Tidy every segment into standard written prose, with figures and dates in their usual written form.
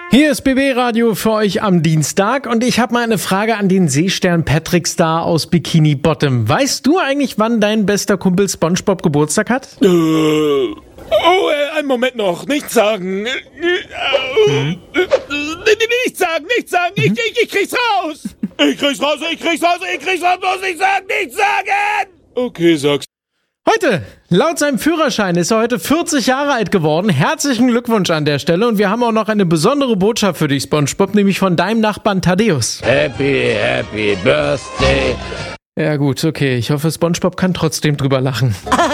Hier ist BB Radio für euch am Dienstag und ich habe mal eine Frage an den Seestern Patrick Star aus Bikini Bottom. Weißt du eigentlich, wann dein bester Kumpel SpongeBob Geburtstag hat? Einen Moment noch. Nichts sagen. Nichts sagen. Ich krieg's raus. Ich krieg's raus. Bloß nicht sagen. Nichts sagen. Okay, sag's. Heute, laut seinem Führerschein, ist er heute 40 Jahre alt geworden. Herzlichen Glückwunsch an der Stelle. Und wir haben auch noch eine besondere Botschaft für dich, SpongeBob, nämlich von deinem Nachbarn Thaddeus. Happy Birthday. Ja gut, okay. Ich hoffe, SpongeBob kann trotzdem drüber lachen.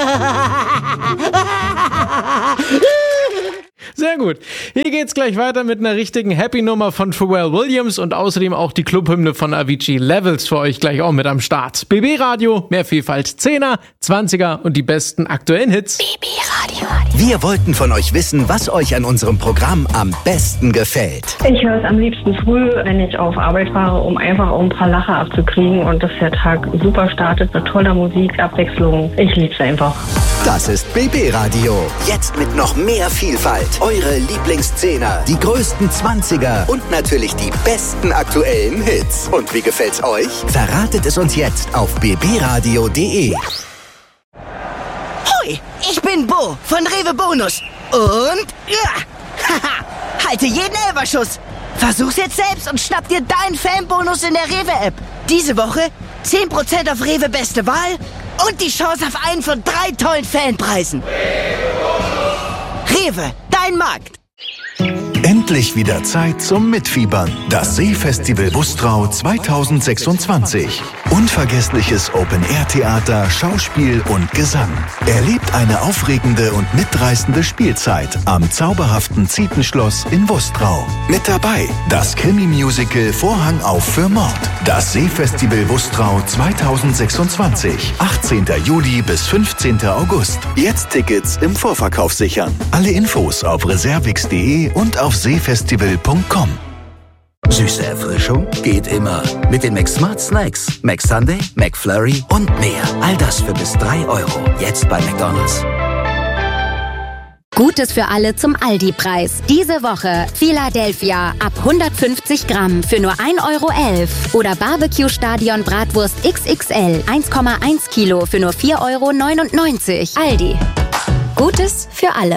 Sehr gut. Hier geht's gleich weiter mit einer richtigen Happy-Nummer von Pharrell Williams und außerdem auch die Clubhymne von Avicii. Levels für euch gleich auch mit am Start. BB Radio, mehr Vielfalt, 10er, 20er und die besten aktuellen Hits. BB Radio. Wir wollten von euch wissen, was euch an unserem Programm am besten gefällt. Ich höre es am liebsten früh, wenn ich auf Arbeit fahre, um einfach auch ein paar Lacher abzukriegen und dass der Tag super startet mit toller Musik, Abwechslung. Ich liebe es einfach. Das ist BB Radio. Jetzt mit noch mehr Vielfalt. Eure Lieblingszehner, die größten 20er und natürlich die besten aktuellen Hits. Und wie gefällt's euch? Verratet es uns jetzt auf bbradio.de. Hoi, ich bin Bo von Rewe Bonus. Und halte jeden Elferschuss. Versuch's jetzt selbst und schnapp dir deinen Fanbonus in der Rewe-App. Diese Woche 10% auf Rewe Beste Wahl und die Chance auf einen von 3 tollen Fanpreisen. Rewe, dein Markt. Endlich wieder Zeit zum Mitfiebern. Das Seefestival Bustrau 2026. Unvergessliches Open-Air-Theater, Schauspiel und Gesang. Erlebt eine aufregende und mitreißende Spielzeit am zauberhaften Zietenschloss in Bustrau. Mit dabei das Krimi-Musical Vorhang auf für Mord. Das Seefestival Bustrau 2026. 18. Juli bis 15. August. Jetzt Tickets im Vorverkauf sichern. Alle Infos auf reservix.de und auf seefestival.com. Süße Erfrischung geht immer. Mit den McSmart Snacks, McSunday, McFlurry und mehr. All das für bis 3 €. Jetzt bei McDonald's. Gutes für alle zum Aldi-Preis. Diese Woche Philadelphia ab 150 Gramm für nur 1,11 € oder Barbecue Stadion Bratwurst XXL 1,1 Kilo für nur 4,99 €. Aldi. Gutes für alle.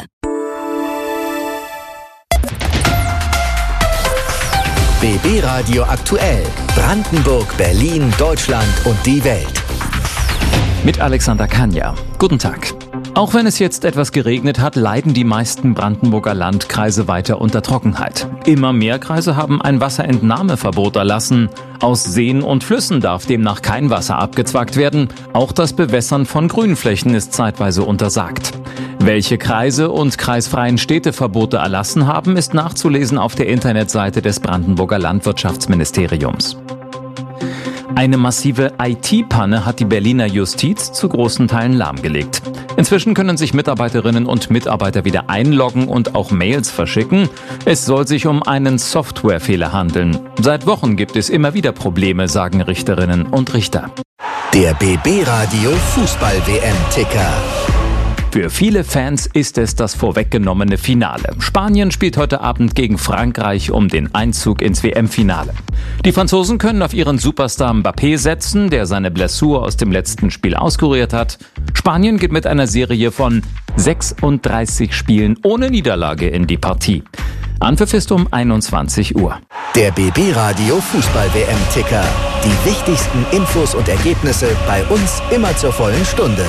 BB Radio aktuell. Brandenburg, Berlin, Deutschland und die Welt. Mit Alexander Kania. Guten Tag. Auch wenn es jetzt etwas geregnet hat, leiden die meisten Brandenburger Landkreise weiter unter Trockenheit. Immer mehr Kreise haben ein Wasserentnahmeverbot erlassen. Aus Seen und Flüssen darf demnach kein Wasser abgezwackt werden. Auch das Bewässern von Grünflächen ist zeitweise untersagt. Welche Kreise und kreisfreien Städte Verbote erlassen haben, ist nachzulesen auf der Internetseite des Brandenburger Landwirtschaftsministeriums. Eine massive IT-Panne hat die Berliner Justiz zu großen Teilen lahmgelegt. Inzwischen können sich Mitarbeiterinnen und Mitarbeiter wieder einloggen und auch Mails verschicken. Es soll sich um einen Softwarefehler handeln. Seit Wochen gibt es immer wieder Probleme, sagen Richterinnen und Richter. Der BB Radio Fußball-WM-Ticker. Für viele Fans ist es das vorweggenommene Finale. Spanien spielt heute Abend gegen Frankreich um den Einzug ins WM-Finale. Die Franzosen können auf ihren Superstar Mbappé setzen, der seine Blessur aus dem letzten Spiel auskuriert hat. Spanien geht mit einer Serie von 36 Spielen ohne Niederlage in die Partie. Anpfiff ist um 21 Uhr. Der BB Radio Fußball-WM-Ticker. Die wichtigsten Infos und Ergebnisse bei uns immer zur vollen Stunde.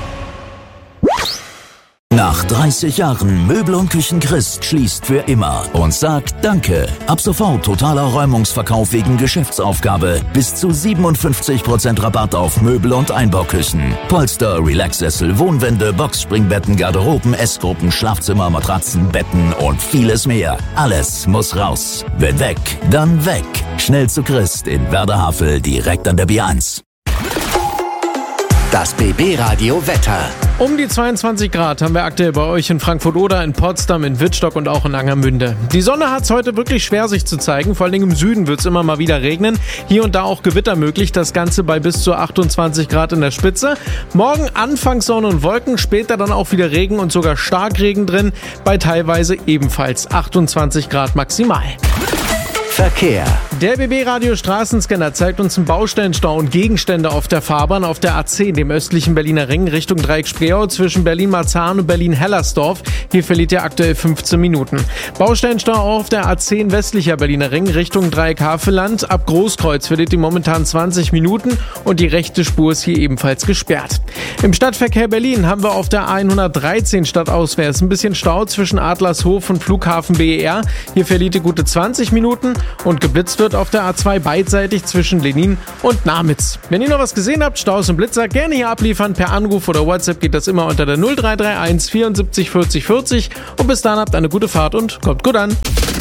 Nach 30 Jahren Möbel und Küchen Christ schließt für immer und sagt Danke. Ab sofort totaler Räumungsverkauf wegen Geschäftsaufgabe. Bis zu 57% Rabatt auf Möbel und Einbauküchen. Polster, Relaxsessel, Wohnwände, Boxspringbetten, Garderoben, Essgruppen, Schlafzimmer, Matratzen, Betten und vieles mehr. Alles muss raus. Wenn weg, dann weg. Schnell zu Christ in Werder-Havel direkt an der B1. Das BB Radio Wetter. Um die 22 Grad haben wir aktuell bei euch in Frankfurt-Oder, in Potsdam, in Wittstock und auch in Angermünde. Die Sonne hat es heute wirklich schwer, sich zu zeigen. Vor allem im Süden wird es immer mal wieder regnen. Hier und da auch Gewitter möglich. Das Ganze bei bis zu 28 Grad in der Spitze. Morgen anfangs Sonne und Wolken, später dann auch wieder Regen und sogar Starkregen drin. Bei teilweise ebenfalls 28 Grad maximal. Verkehr. Der BB-Radio Straßenscanner zeigt uns einen Baustellenstau und Gegenstände auf der Fahrbahn auf der A10, dem östlichen Berliner Ring, Richtung Dreieck Spreeau zwischen Berlin-Marzahn und Berlin-Hellersdorf. Hier verliert ihr aktuell 15 Minuten. Baustellenstau auch auf der A10 westlicher Berliner Ring, Richtung Dreieck Havelland. Ab Großkreuz verliert ihr momentan 20 Minuten und die rechte Spur ist hier ebenfalls gesperrt. Im Stadtverkehr Berlin haben wir auf der A113 stadtauswärts ein bisschen Stau zwischen Adlershof und Flughafen BER. Hier verliert ihr gute 20 Minuten und geblitzt wird auf der A2 beidseitig zwischen Lenin und Namitz. Wenn ihr noch was gesehen habt, Staus und Blitzer, gerne hier abliefern. Per Anruf oder WhatsApp geht das immer unter der 0331 74 40 40. Und bis dann habt eine gute Fahrt und kommt gut an.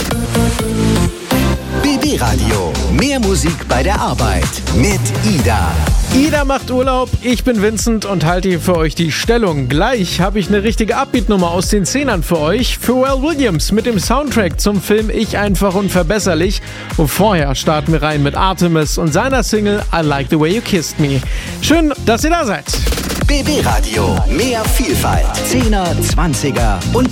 BB Radio. Mehr Musik bei der Arbeit mit Ida. Ida macht Urlaub, ich bin Vincent und halte hier für euch die Stellung. Gleich habe ich eine richtige Upbeat-Nummer aus den 10ern für euch. Pharrell Williams mit dem Soundtrack zum Film Ich einfach unverbesserlich. Und vorher starten wir rein mit Artemis und seiner Single I Like the Way You Kissed Me. Schön, dass ihr da seid. BB Radio. Mehr Vielfalt. 10er, 20er und